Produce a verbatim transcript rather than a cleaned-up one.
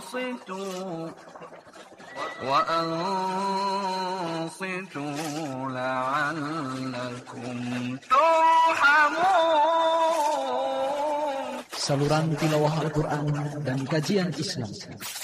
وأنصتوا وأنصتوا لعلكم ترحمون. Saluran tilawah Al-Quran dan kajian Islam